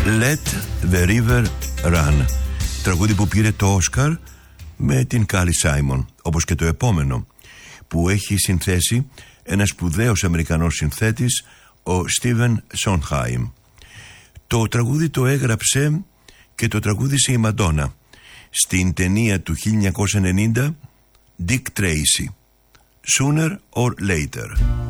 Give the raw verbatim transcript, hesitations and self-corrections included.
Let the River Run, τραγούδι που πήρε το Όσκαρ με την Κάλι Σάιμον, όπως και το επόμενο που έχει συνθέσει ένας σπουδαίος Αμερικανός συνθέτης, ο Στίβεν Σόντχαιμ. Το τραγούδι το έγραψε και το τραγούδισε η Μαντόνα στην ταινία του χίλια εννιακόσια ενενήντα Dick Tracy, Sooner or Later.